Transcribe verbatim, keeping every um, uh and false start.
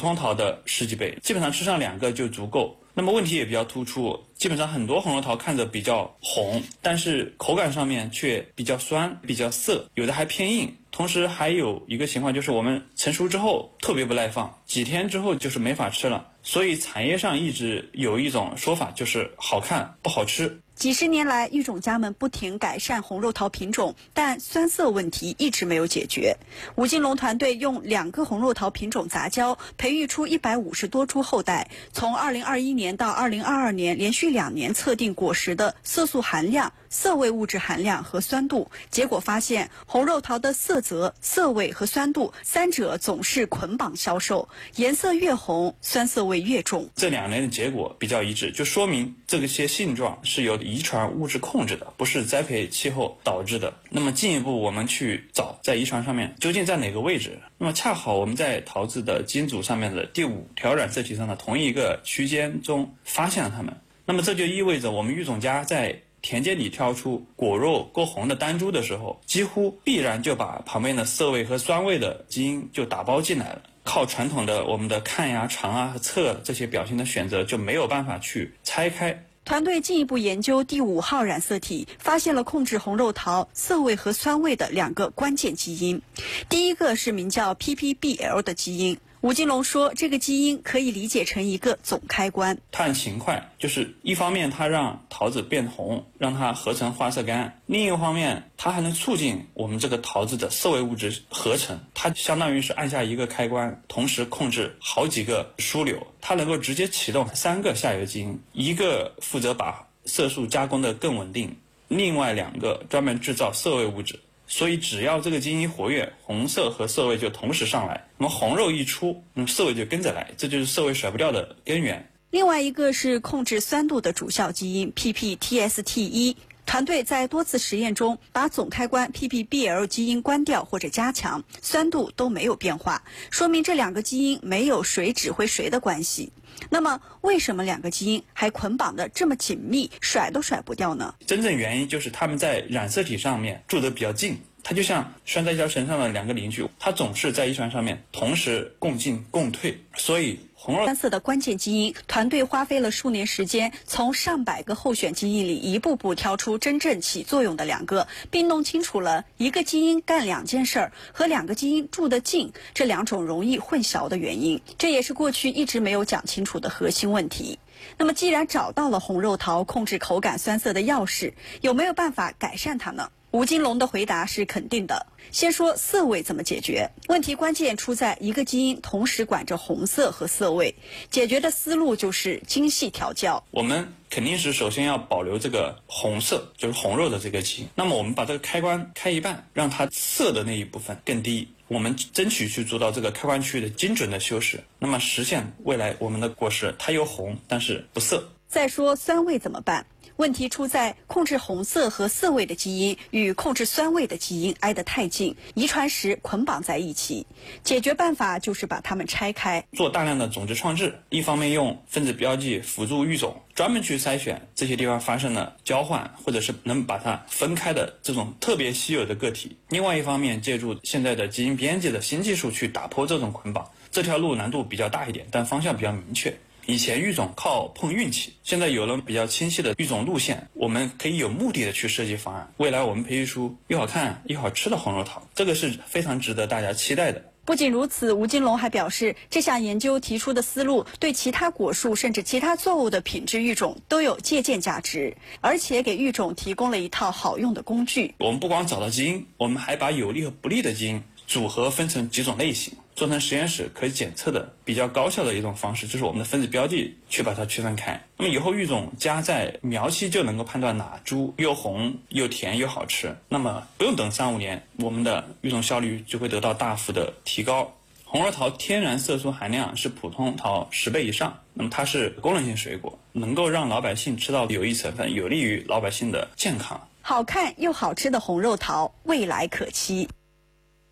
通桃的十几倍，基本上吃上两个就足够。那么问题也比较突出，基本上很多红肉桃看着比较红，但是口感上面却比较酸、比较涩，有的还偏硬。同时还有一个情况就是我们成熟之后特别不耐放，几天之后就是没法吃了。所以产业上一直有一种说法，就是好看不好吃。 几十年来，育种家们不停改善红肉桃品种，但酸涩问题一直没有解决。吴金龙团队用两个红肉桃品种杂交，培育出一百五十多株后代。从二零二一年到二零二二年，连续两年测定果实的色素含量、涩味物质含量和酸度，结果发现红肉桃的色泽、涩味和酸度三者总是捆绑销售，颜色越红，酸涩味越重。 这两年的结果比较一致，就说明这些性状是由遗传物质控制的，不是栽培气候导致的。那么进一步我们去找在遗传上面究竟在哪个位置，那么恰好我们在桃子的基因组上面的第五条染色体上的同一个区间中发现了它们。那么这就意味着我们育种家在田间里挑出果肉够红的单株的时候，几乎必然就把旁边的涩味和酸味的基因就打包进来了。靠传统的我们的看呀、尝啊和测这些表情的选择就没有办法去拆开。 团队进一步研究第五号染色体，发现了控制红肉桃涩味和酸味的两个关键基因。第一个是名叫 P P B L 的基因。吴金龙说，这个基因可以理解成一个总开关。 它很勤快，就是一方面它让桃子变红，让它合成花色苷；另一个方面，它还能促进我们这个桃子的涩味物质合成。它相当于是按下一个开关，同时控制好几个枢纽。它能够直接启动三个下游基因，一个负责把色素加工的更稳定，另外两个专门制造涩味物质。所以只要这个基因活跃，红色和涩味就同时上来，那么红肉一出，那么涩味就跟着来，这就是涩味甩不掉的根源。 另外一个是控制酸度的主效基因 P P T S T 一。团队在多次实验中把总开关 P P B L 基因关掉或者加强，酸度都没有变化，说明这两个基因没有谁指挥谁的关系。那么为什么两个基因还捆绑得这么紧密，甩都甩不掉呢？ 真正原因就是它们在染色体上面住得比较近，它就像拴在一条绳上的两个邻居，它总是在遗传上面同时共进共退。所以红肉酸涩的关键基因，团队花费了数年时间，从上百个候选基因里一步步挑出真正起作用的两个，并弄清楚了一个基因干两件事儿和两个基因住得近这两种容易混淆的原因。这也是过去一直没有讲清楚的核心问题。那么既然找到了红肉桃控制口感酸涩的钥匙，有没有办法改善它呢？吴金龙的回答是肯定的。先说涩味怎么解决，问题关键出在一个基因同时管着红色和涩味，解决的思路就是精细调教。 我们肯定是首先要保留这个红色，就是红肉的这个基因。那么我们把这个开关开一半，让它涩的那一部分更低，我们争取去做到这个开关区域的精准的修饰，那么实现未来我们的果实它又红但是不涩。 再说酸味怎么办？问题出在控制红色和涩味的基因与控制酸味的基因挨得太近，遗传时捆绑在一起。解决办法就是把它们拆开， 做大量的种子创制，一方面用分子标记辅助育种，专门去筛选这些地方发生了交换或者是能把它分开的这种特别稀有的个体；另外一方面借助现在的基因编辑的新技术去打破这种捆绑。这条路难度比较大一点，但方向比较明确。以前育种靠碰运气，现在有了比较清晰的育种路线，我们可以有目的的去设计方案。未来我们培育出又好看又好吃的红肉桃，这个是非常值得大家期待的。 不仅如此，吴金龙还表示，这项研究提出的思路对其他果树甚至其他作物的品质育种都有借鉴价值，而且给育种提供了一套好用的工具。 我们不光找到基因，我们还把有利和不利的基因组合分成几种类型，做成实验室可以检测的比较高效的一种方式，就是我们的分子标记去把它区分开。那么以后育种家在苗期就能够判断哪株又红又甜又好吃，那么不用等三五年，我们的育种效率就会得到大幅的提高。红肉桃天然色素含量是普通桃十倍以上，那么它是功能性水果，能够让老百姓吃到有益成分，有利于老百姓的健康。 好看又好吃的红肉桃，未来可期。